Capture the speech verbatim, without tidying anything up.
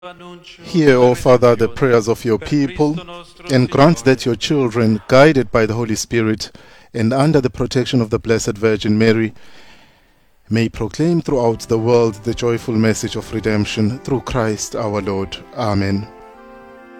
Hear, O Father, the prayers of your people, and grant that your children, guided by the Holy Spirit and under the protection of the Blessed Virgin Mary, may proclaim throughout the world the joyful message of redemption through Christ our Lord. Amen.